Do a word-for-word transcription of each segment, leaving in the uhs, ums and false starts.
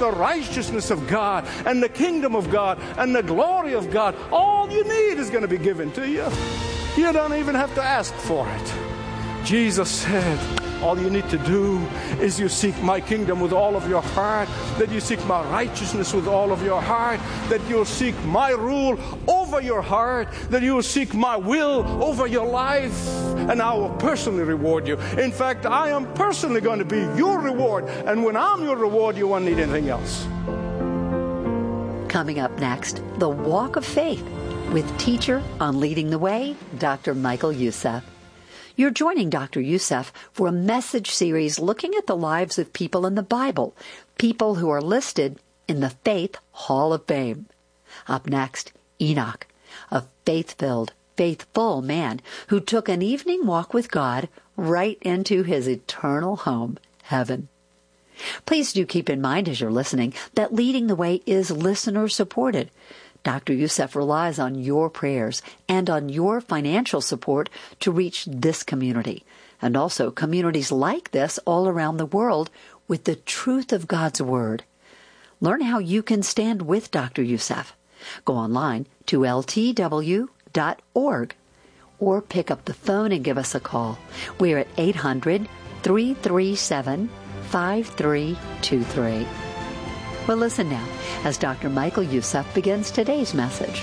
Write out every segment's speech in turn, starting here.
the righteousness of God and the kingdom of God and the glory of God, all you need is going to be given to you. You don't even have to ask for it. Jesus said, all you need to do is you seek my kingdom with all of your heart, that you seek my righteousness with all of your heart, that you'll seek my rule over your heart, that you will seek my will over your life, and I will personally reward you. In fact, I am personally going to be your reward, and when I'm your reward, you won't need anything else. Coming up next, the Walk of Faith with teacher on Leading the Way, Doctor Michael Youssef. You're joining Doctor Youssef for a message series looking at the lives of people in the Bible, people who are listed in the Faith Hall of Fame. Up next, Enoch, a faith-filled, faithful man who took an evening walk with God right into his eternal home, heaven. Please do keep in mind as you're listening that Leading the Way is listener-supported. Doctor Youssef relies on your prayers and on your financial support to reach this community, and also communities like this all around the world with the truth of God's Word. Learn how you can stand with Doctor Youssef. Go online to L T W dot org or pick up the phone and give us a call. We're at eight hundred, three three seven, five three two three. Well, listen now as Doctor Michael Youssef begins today's message.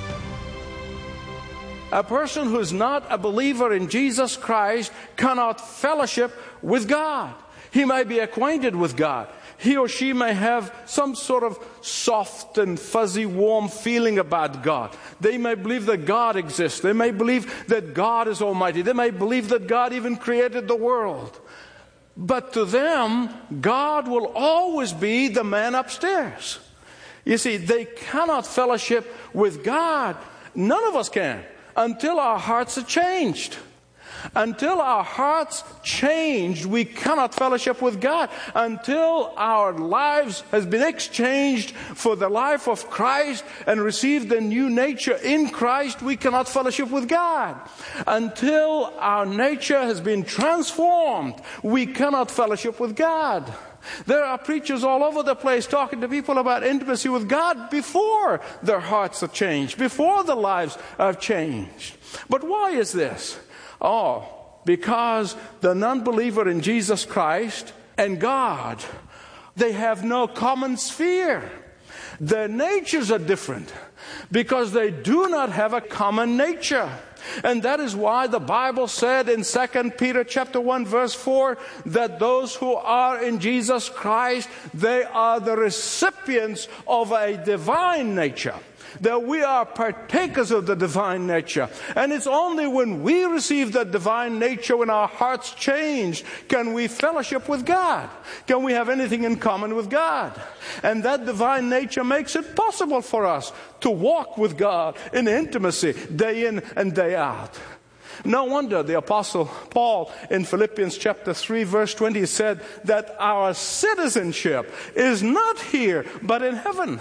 A person who is not a believer in Jesus Christ cannot fellowship with God. He may be acquainted with God. He or she may have some sort of soft and fuzzy, warm feeling about God. They may believe that God exists. They may believe that God is almighty. They may believe that God even created the world. But to them, God will always be the man upstairs. You see, they cannot fellowship with God. None of us can until our hearts are changed. Until our hearts change, we cannot fellowship with God. Until our lives has been exchanged for the life of Christ and received a new nature in Christ, we cannot fellowship with God. Until our nature has been transformed, we cannot fellowship with God. There are preachers all over the place talking to people about intimacy with God before their hearts are changed, before their lives are changed. But why is this? Oh, because the non-believer in Jesus Christ and God, they have no common sphere. Their natures are different because they do not have a common nature. And that is why the Bible said in Second Peter chapter one verse four that those who are in Jesus Christ, they are the recipients of a divine nature. That we are partakers of the divine nature. And it's only when we receive the divine nature, when our hearts change, can we fellowship with God. Can we have anything in common with God. And that divine nature makes it possible for us to walk with God in intimacy day in and day out. No wonder the Apostle Paul in Philippians chapter three verse twenty said that our citizenship is not here but in heaven.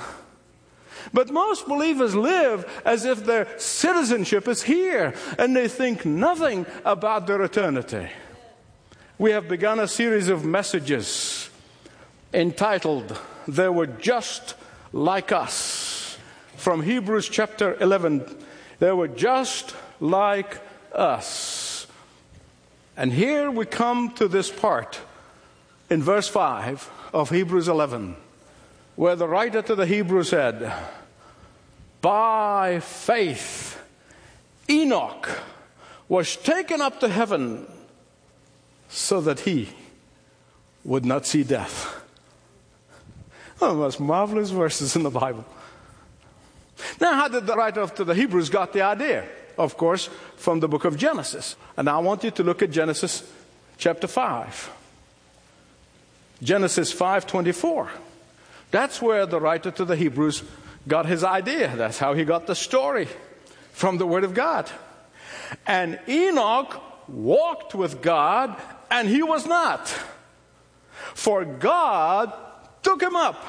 But most believers live as if their citizenship is here, and they think nothing about their eternity. We have begun a series of messages entitled, They Were Just Like Us. From Hebrews chapter eleven, they were just like us. And here we come to this part in verse five of Hebrews eleven, where the writer to the Hebrews said, by faith, Enoch was taken up to heaven so that he would not see death. One of the most marvelous verses in the Bible. Now, how did the writer to the Hebrews got the idea? Of course, from the book of Genesis. And I want you to look at Genesis chapter five. Genesis five twenty-four. That's where the writer to the Hebrews got his idea. That's how he got the story from the Word of God. And Enoch walked with God, and he was not. For God took him up.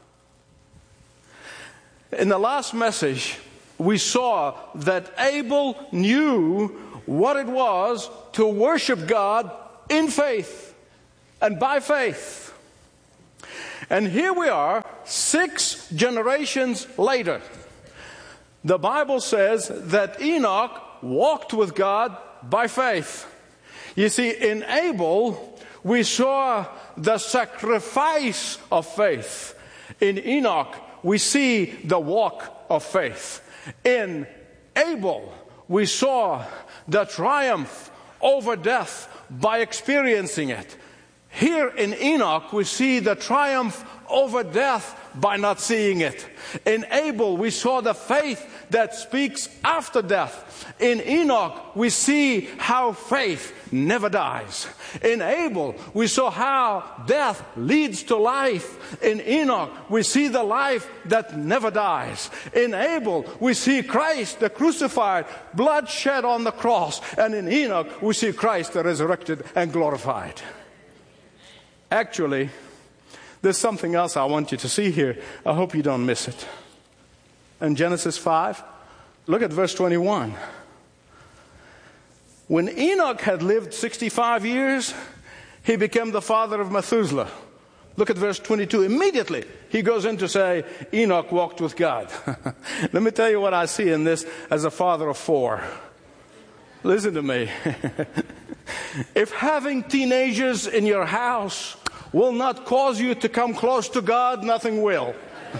In the last message, we saw that Abel knew what it was to worship God in faith and by faith. And here we are, six generations later. The Bible says that Enoch walked with God by faith. You see, in Abel, we saw the sacrifice of faith. In Enoch, we see the walk of faith. In Abel, we saw the triumph over death by experiencing it. Here in Enoch, we see the triumph over death by not seeing it. In Abel, we saw the faith that speaks after death. In Enoch, we see how faith never dies. In Abel, we saw how death leads to life. In Enoch, we see the life that never dies. In Abel, we see Christ, the crucified, blood shed on the cross. And in Enoch, we see Christ, the resurrected and glorified. Actually, there's something else I want you to see here. I hope you don't miss it. In Genesis five, look at verse twenty-one. When Enoch had lived sixty-five years, he became the father of Methuselah. Look at verse twenty-two. Immediately, he goes in to say, Enoch walked with God. Let me tell you what I see in this as a father of four. Listen to me. If having teenagers in your house will not cause you to come close to God, nothing will.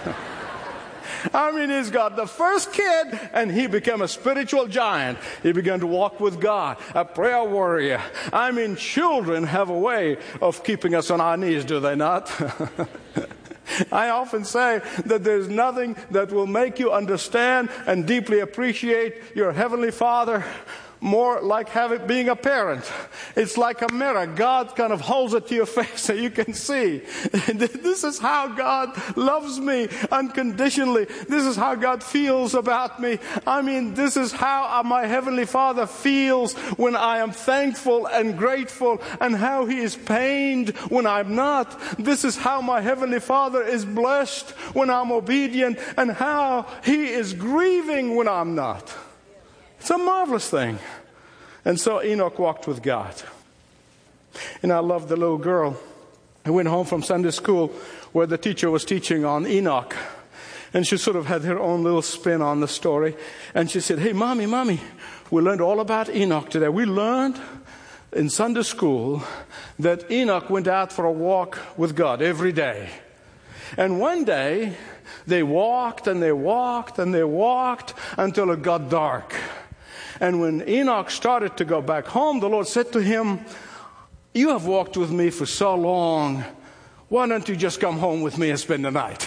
I mean, he's got the first kid, and he became a spiritual giant. He began to walk with God, a prayer warrior. I mean, children have a way of keeping us on our knees, do they not? I often say that there's nothing that will make you understand and deeply appreciate your Heavenly Father more like having being a parent. It's like a mirror. God kind of holds it to your face so you can see. This is how God loves me unconditionally. This is how God feels about me. I mean, this is how my Heavenly Father feels when I am thankful and grateful, and how He is pained when I'm not. This is how my Heavenly Father is blessed when I'm obedient, and how He is grieving when I'm not. It's a marvelous thing. And so Enoch walked with God. And I love the little girl who went home from Sunday school where the teacher was teaching on Enoch. And she sort of had her own little spin on the story. And she said, hey, mommy, mommy, we learned all about Enoch today. We learned in Sunday school that Enoch went out for a walk with God every day. And one day, they walked and they walked and they walked until it got dark. And when Enoch started to go back home, the Lord said to him, you have walked with me for so long. Why don't you just come home with me and spend the night?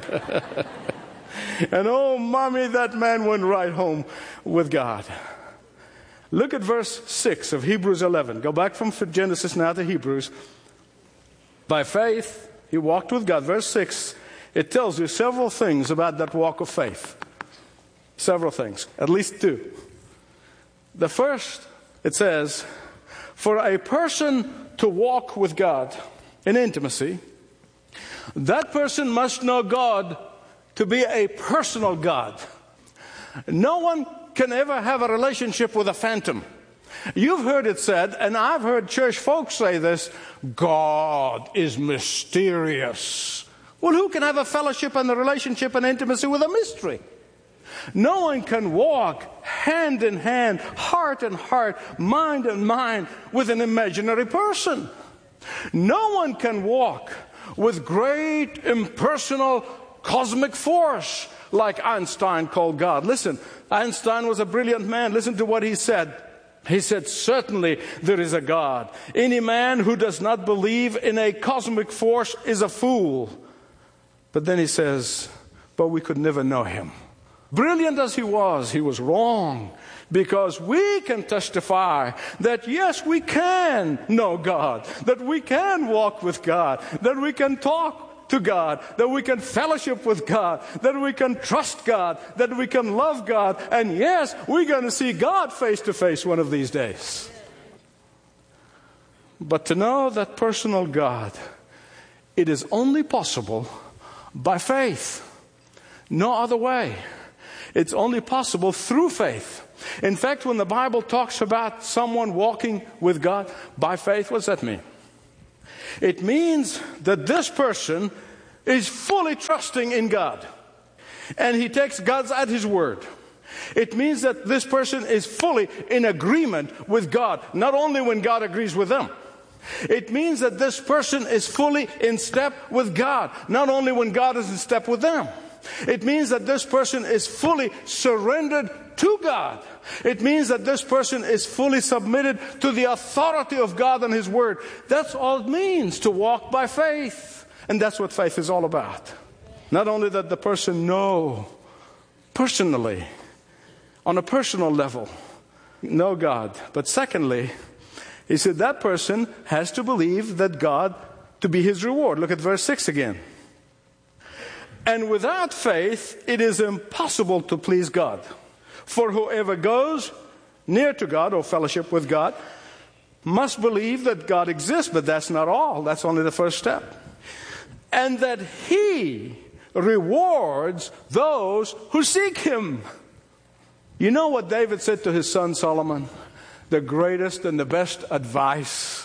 And oh, mommy, that man went right home with God. Look at verse six of Hebrews eleven. Go back from Genesis now to Hebrews. By faith, he walked with God. Verse six, it tells you several things about that walk of faith. Several things, at least two. The first, it says, for a person to walk with God in intimacy, that person must know God to be a personal God. No one can ever have a relationship with a phantom. You've heard it said, and I've heard church folks say this, God is mysterious. Well, who can have a fellowship and a relationship and intimacy with a mystery? No one can walk hand in hand, heart in heart, mind in mind with an imaginary person. No one can walk with great impersonal cosmic force like Einstein called God. Listen, Einstein was a brilliant man. Listen to what he said. He said, certainly there is a God. Any man who does not believe in a cosmic force is a fool. But then he says, but we could never know him. Brilliant as he was, he was wrong, because we can testify that yes, we can know God, that we can walk with God, that we can talk to God, that we can fellowship with God, that we can trust God, that we can love God, and yes, we're going to see God face to face one of these days. But to know that personal God, it is only possible by faith, no other way. It's only possible through faith. In fact, when the Bible talks about someone walking with God by faith, what does that mean? It means that this person is fully trusting in God, and he takes God at his word, it means that this person is fully in agreement with God, not only when God agrees with them. It means that this person is fully in step with God, not only when God is in step with them. It means that this person is fully surrendered to God. It means that this person is fully submitted to the authority of God and his word. That's all it means to walk by faith. And that's what faith is all about. Not only that the person know personally, on a personal level, know God, but secondly, he said that person has to believe that God to be his reward. Look at verse six again. And without faith, it is impossible to please God. For whoever goes near to God or fellowship with God must believe that God exists, but that's not all. That's only the first step. And that he rewards those who seek him. You know what David said to his son Solomon? The greatest and the best advice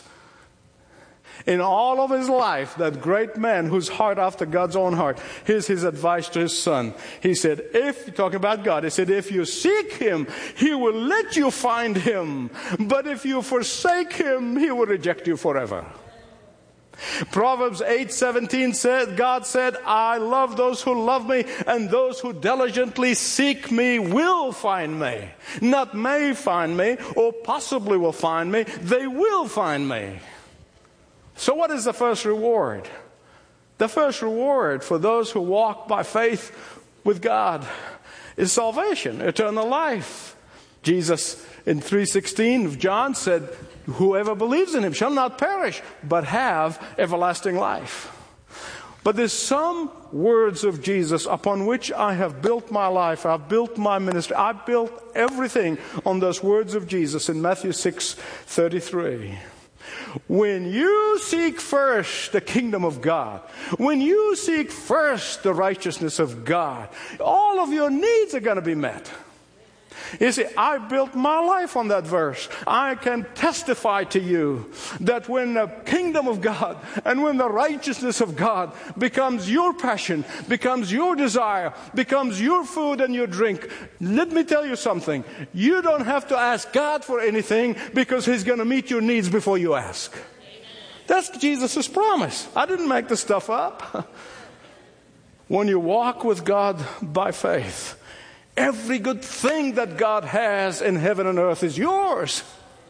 in all of his life, that great man whose heart after God's own heart. Here's his advice to his son. He said, if, talking about God, he said, if you seek him, he will let you find him. But if you forsake him, he will reject you forever. Proverbs eight seventeen said, God said, I love those who love me, and those who diligently seek me will find me. Not may find me, or possibly will find me. They will find me. So what is the first reward? The first reward for those who walk by faith with God is salvation, eternal life. Jesus in three sixteen of John said, whoever believes in him shall not perish, but have everlasting life. But there's some words of Jesus upon which I have built my life. I've built my ministry. I've built everything on those words of Jesus in Matthew six thirty-three. When you seek first the kingdom of God, when you seek first the righteousness of God, all of your needs are going to be met. You see, I built my life on that verse. I can testify to you that when the kingdom of God and when the righteousness of God becomes your passion, becomes your desire, becomes your food and your drink, let me tell you something. You don't have to ask God for anything because he's going to meet your needs before you ask. That's Jesus' promise. I didn't make the stuff up. When you walk with God by faith, every good thing that God has in heaven and earth is yours.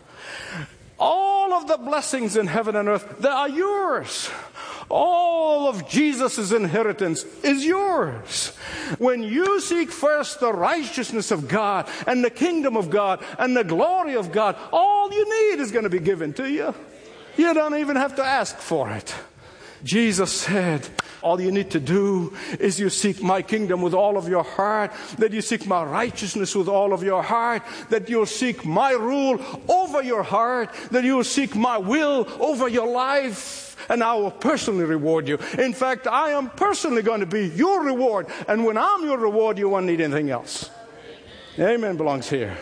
All of the blessings in heaven and earth, they are yours. All of Jesus' inheritance is yours. When you seek first the righteousness of God and the kingdom of God and the glory of God, all you need is going to be given to you. You don't even have to ask for it. Jesus said, all you need to do is you seek my kingdom with all of your heart, that you seek my righteousness with all of your heart, that you'll seek my rule over your heart, that you'll seek my will over your life, and I will personally reward you. In fact, I am personally going to be your reward, and when I'm your reward, you won't need anything else. Amen, Amen belongs here.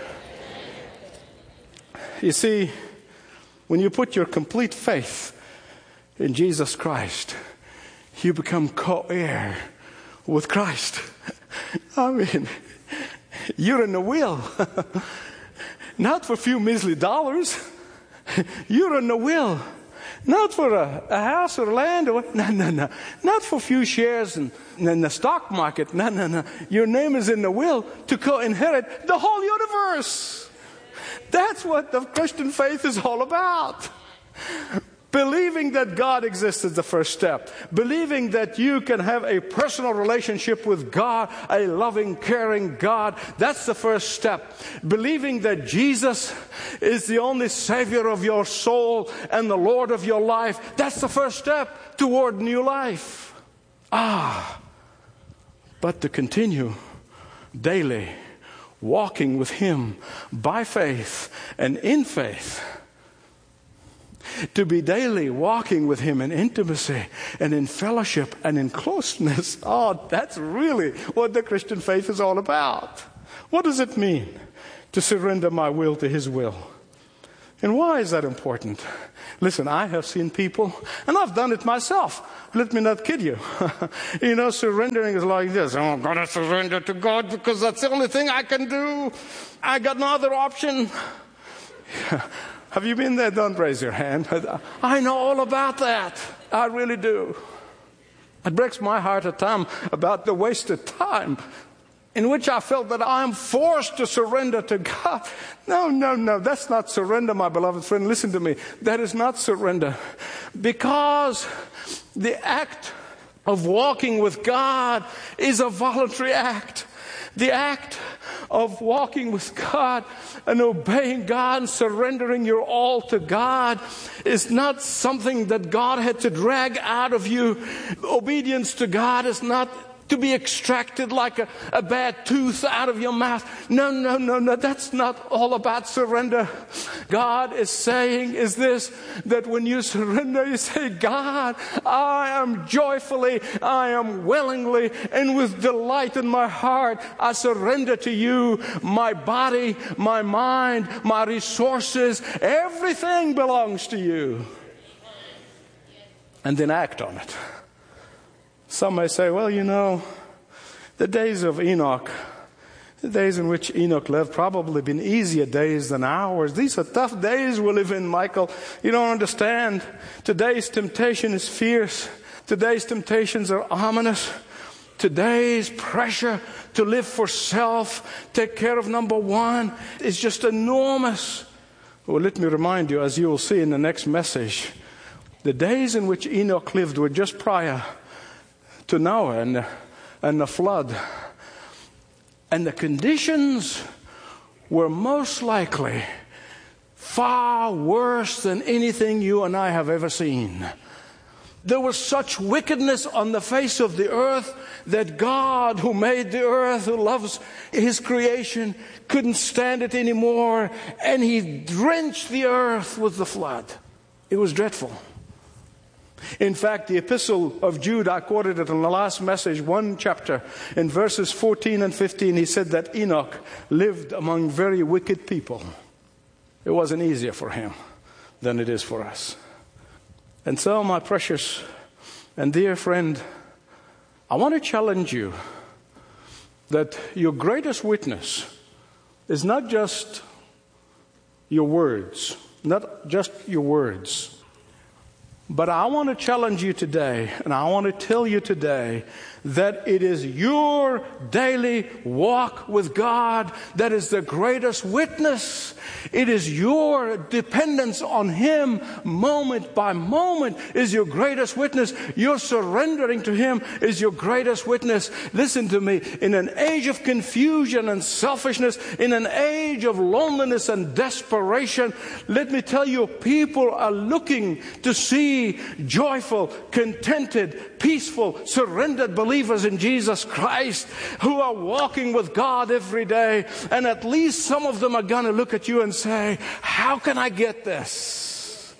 You see, when you put your complete faith in Jesus Christ, you become co-heir with Christ. I mean, you're in the will. Not for a few measly dollars. You're in the will. Not for a, a house or land. Or, no, no, no. Not for a few shares in, in the stock market. No, no, no. Your name is in the will to co-inherit the whole universe. That's what the Christian faith is all about. Believing that God exists is the first step. Believing that you can have a personal relationship with God, a loving, caring God, that's the first step. Believing that Jesus is the only Savior of your soul and the Lord of your life, that's the first step toward new life. Ah, but to continue daily walking with Him by faith and in faith, to be daily walking with Him in intimacy and in fellowship and in closeness. Oh, that's really what the Christian faith is all about. What does it mean to surrender my will to His will? And why is that important? Listen, I have seen people, and I've done it myself. Let me not kid you. You know, surrendering is like this. Oh, I'm going to surrender to God because that's the only thing I can do. I got no other option. Have you been there? Don't raise your hand. I know all about that. I really do. It breaks my heart at times about the wasted time in which I felt that I am forced to surrender to God. No, no, no, that's not surrender, my beloved friend. Listen to me. That is not surrender. Because the act of walking with God is a voluntary act. The act of walking with God and obeying God and surrendering your all to God is not something that God had to drag out of you. Obedience to God is not to be extracted like a, a bad tooth out of your mouth. No, no, no, no. That's not all about surrender. God is saying is this, that when you surrender, you say, God, I am joyfully, I am willingly, and with delight in my heart, I surrender to you my body, my mind, my resources. Everything belongs to you. And then act on it. Some may say, well, you know, the days of Enoch, the days in which Enoch lived, probably been easier days than ours. These are tough days we live in, Michael. You don't understand. Today's temptation is fierce. Today's temptations are ominous. Today's pressure to live for self, take care of number one, is just enormous. Well, let me remind you, as you will see in the next message, the days in which Enoch lived were just prior to Noah and, and the flood. And the conditions were most likely far worse than anything you and I have ever seen. There was such wickedness on the face of the earth that God, who made the earth, who loves His creation, couldn't stand it anymore, and He drenched the earth with the flood. It was dreadful. In fact, the epistle of Jude, I quoted it in the last message, one chapter, in verses fourteen and fifteen, he said that Enoch lived among very wicked people. It wasn't easier for him than it is for us. And so, my precious and dear friend, I want to challenge you that your greatest witness is not just your words, not just your words. But I want to challenge you today, and I want to tell you today that it is your daily walk with God that is the greatest witness. It is your dependence on Him moment by moment is your greatest witness. Your surrendering to Him is your greatest witness. Listen to me. In an age of confusion and selfishness, in an age of loneliness and desperation, let me tell you, people are looking to see joyful, contented, peaceful, surrendered believers in Jesus Christ who are walking with God every day. And at least some of them are going to look at you and say, how can I get this?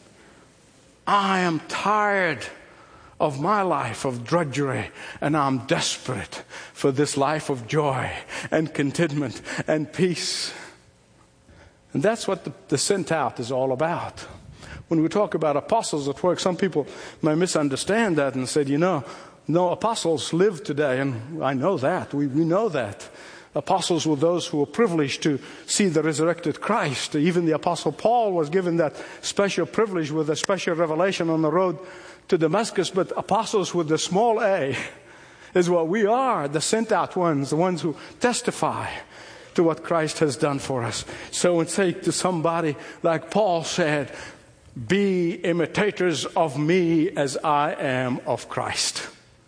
I am tired of my life of drudgery, and I'm desperate for this life of joy and contentment and peace. And that's what the, the sent out is all about. When we talk about apostles at work, some people may misunderstand that and say, you know, no, apostles live today, and I know that. We, we know that. Apostles were those who were privileged to see the resurrected Christ. Even the Apostle Paul was given that special privilege with a special revelation on the road to Damascus. But apostles with the small a is what we are, the sent out ones, the ones who testify to what Christ has done for us. So and say to somebody like Paul said, be imitators of me as I am of Christ.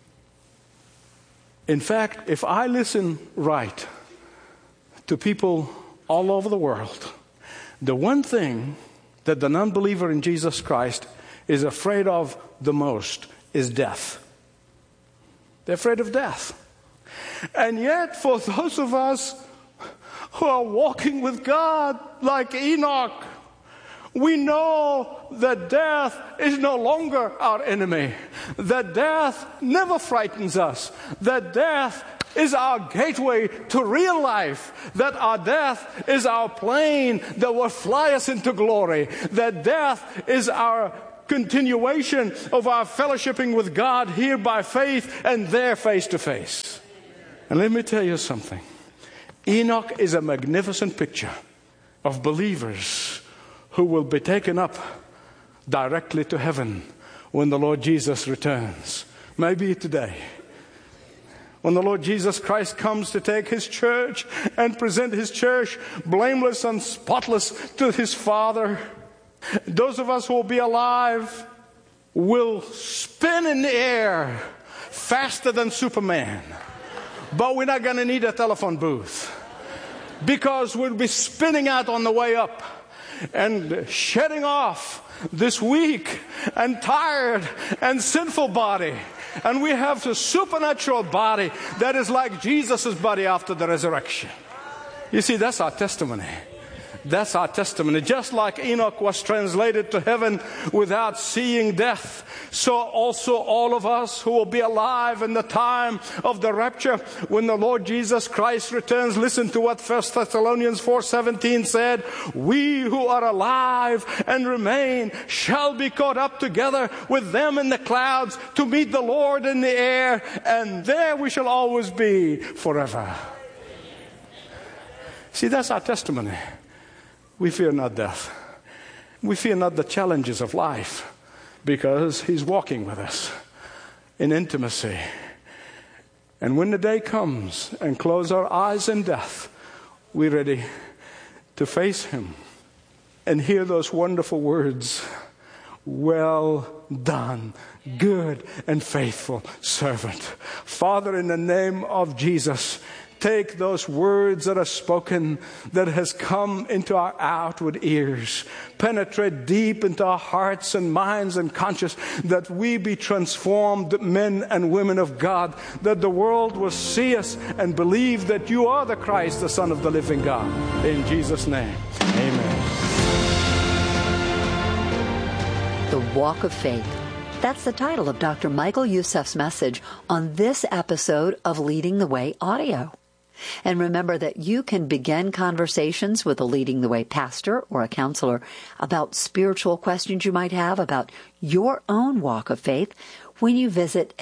In fact, if I listen right to people all over the world, the one thing that the non-believer in Jesus Christ is afraid of the most is death. They're afraid of death. And yet, for those of us who are walking with God like Enoch, we know that death is no longer our enemy. That death never frightens us. That death is our gateway to real life, that our death is our plane that will fly us into glory, that death is our continuation of our fellowshipping with God here by faith and there face to face. And let me tell you something. Enoch is a magnificent picture of believers who will be taken up directly to heaven when the Lord Jesus returns. Maybe today, when the Lord Jesus Christ comes to take His church and present His church blameless and spotless to His Father, those of us who will be alive will spin in the air faster than Superman. But we're not going to need a telephone booth, because we'll be spinning out on the way up and shedding off this weak and tired and sinful body. And we have a supernatural body that is like Jesus' body after the resurrection. You see, that's our testimony. That's our testimony. Just like Enoch was translated to heaven without seeing death, so also all of us who will be alive in the time of the rapture, when the Lord Jesus Christ returns. Listen to what First Thessalonians four seventeen said. We who are alive and remain shall be caught up together with them in the clouds to meet the Lord in the air, and there we shall always be forever. See, that's our testimony. We fear not death. We fear not the challenges of life, because He's walking with us in intimacy. And when the day comes and close our eyes in death, we're ready to face Him and hear those wonderful words, well done, good and faithful servant. Father, in the name of Jesus, take those words that are spoken, that has come into our outward ears, penetrate deep into our hearts and minds and conscience, that we be transformed men and women of God, that the world will see us and believe that You are the Christ, the Son of the living God. In Jesus' name, amen. The Walk of Faith. That's the title of Doctor Michael Youssef's message on this episode of Leading the Way Audio. And remember that you can begin conversations with a Leading the Way pastor or a counselor about spiritual questions you might have about your own walk of faith when you visit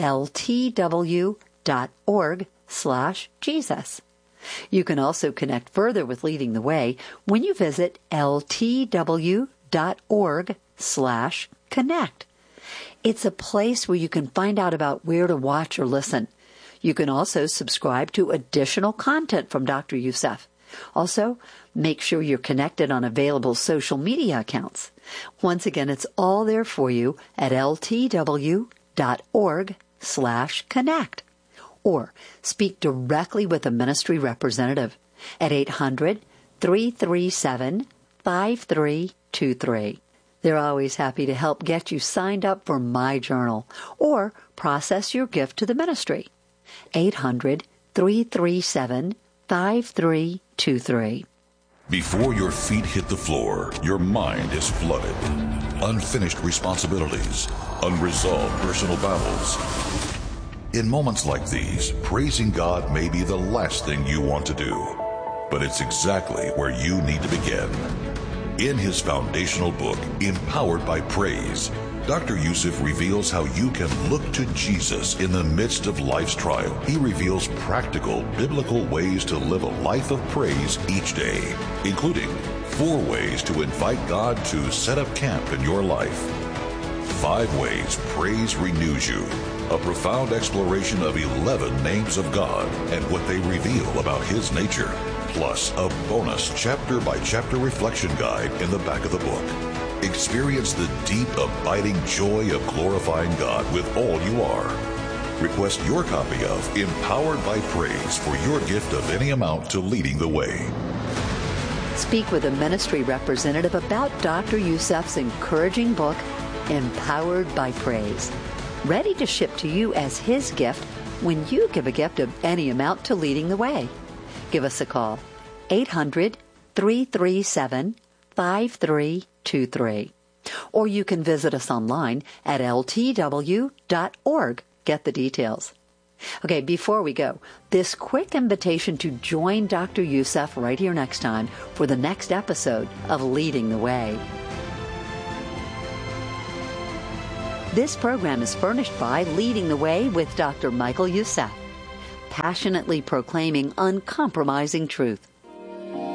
ltw.org slash Jesus. You can also connect further with Leading the Way when you visit ltw.org slash connect. It's a place where you can find out about where to watch or listen. You can also subscribe to additional content from Doctor Youssef. Also, make sure you're connected on available social media accounts. Once again, it's all there for you at ltw.org slash connect. Or speak directly with a ministry representative at eight hundred, three three seven, five three two three. They're always happy to help get you signed up for My Journal or process your gift to the ministry. eight hundred, three three seven, five three two three. Before your feet hit the floor, your mind is flooded. Unfinished responsibilities, unresolved personal battles. In moments like these, praising God may be the last thing you want to do, but it's exactly where you need to begin. In his foundational book, Empowered by Praise, Doctor Youssef reveals how you can look to Jesus in the midst of life's trial. He reveals practical, biblical ways to live a life of praise each day, including four ways to invite God to set up camp in your life. Five ways praise renews you. A profound exploration of eleven names of God and what they reveal about His nature. Plus, a bonus chapter-by-chapter reflection guide in the back of the book. Experience the deep, abiding joy of glorifying God with all you are. Request your copy of Empowered by Praise for your gift of any amount to Leading the Way. Speak with a ministry representative about Doctor Youssef's encouraging book, Empowered by Praise. Ready to ship to you as his gift when you give a gift of any amount to Leading the Way. Give us a call, eight hundred, three three seven, five three two three. Or you can visit us online at l t w dot org. Get the details. Okay, before we go, this quick invitation to join Doctor Youssef right here next time for the next episode of Leading the Way. This program is furnished by Leading the Way with Doctor Michael Youssef, passionately proclaiming uncompromising truth.